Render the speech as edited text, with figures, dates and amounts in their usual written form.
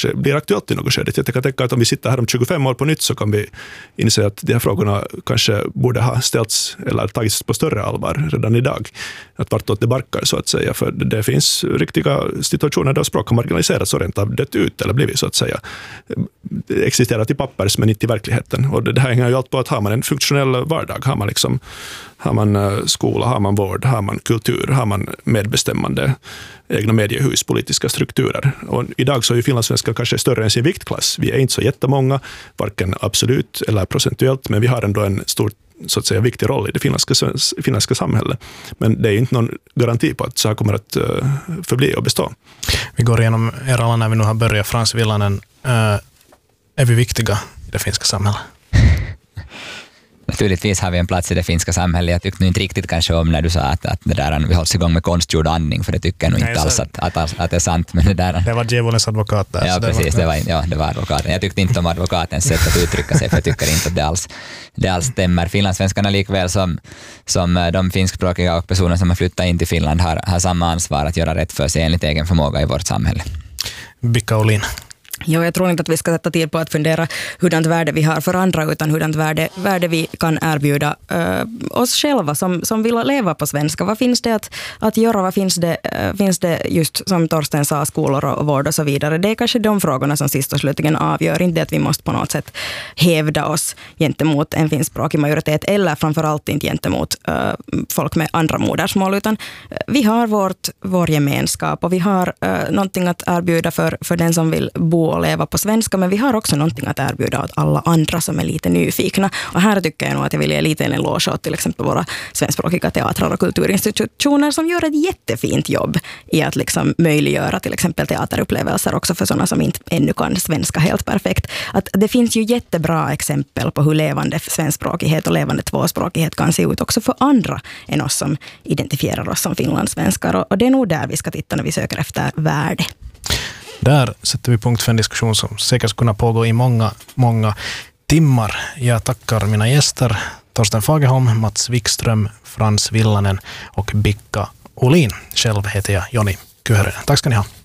kanske blir aktuellt i något skede. Jag kan tänka att om vi sitter här om 25 år på nytt så kan vi inse att de här frågorna kanske borde ha ställts eller tagits på större allvar redan idag. Att vartåt det barkar så att säga. För det finns riktiga situationer där språk har marginaliserats och rent av dött ut eller blivit så att säga. Det existerar i pappers men inte i verkligheten. Och det här hänger ju allt på att har man en funktionell vardag, har man skola, har man vård, har man kultur, har man medbestämmande, egna mediehus, politiska strukturer. Och idag så är ju finlandssvenskar kanske större än sin viktklass. Vi är inte så jättemånga, varken absolut eller procentuellt, men vi har ändå en stor så att säga viktig roll i det finländska samhället. Men det är inte någon garanti på att så här kommer att förbli och bestå. Vi går igenom er alla när vi nu har börjat. Frans Villanen, är vi viktiga i det finska samhället? Naturligtvis har vi en plats i det finska samhället. Jag tyckte nu inte riktigt kanske om när du sa att det där vi hålls igång med konstgjord andning, för det tycker jag nog inte alls att det är sant. Men det var djävulens advokat där. Ja, precis. Det var advokaten. Jag tyckte inte om advokatens sätt att uttrycka sig, för jag tycker inte att det alls stämmer. Finlandssvenskarna likväl som de finskspråkiga och personer som har flyttat in till Finland har samma ansvar att göra rätt för sig enligt egen förmåga i vårt samhälle. Bicka Olin. Ja, jag tror inte att vi ska sätta tid på att fundera hurdant värde vi har för andra, utan hurdant värde vi kan erbjuda oss själva som vill leva på svenska. Vad finns det att göra? Vad finns det just som Torsten sa, skolor och vård och så vidare? Det är kanske de frågorna som sist och slutligen avgör. Inte att vi måste på något sätt hävda oss gentemot en finskspråkig majoritet eller framförallt inte gentemot folk med andra modersmål, utan vi har vår gemenskap och vi har någonting att erbjuda för den som vill bo och leva på svenska, men vi har också någonting att erbjuda åt alla andra som är lite nyfikna. Och här tycker jag nog att jag vill ge lite en eloge åt till exempel våra svenskspråkiga teatrar och kulturinstitutioner som gör ett jättefint jobb i att liksom möjliggöra till exempel teaterupplevelser också för sådana som inte ännu kan svenska helt perfekt. Att det finns ju jättebra exempel på hur levande svenskspråkighet och levande tvåspråkighet kan se ut också för andra än oss som identifierar oss som finlandssvenskar. Och det är nog där vi ska titta när vi söker efter värde. Där sätter vi punkt för en diskussion som säkert kunna pågå i många, många timmar. Jag tackar mina gäster Torsten Fagerholm, Mats Wikström, Frans Villanen och Bicka Olin. Själv heter jag Joni Kyhönen. Tack ska ni ha.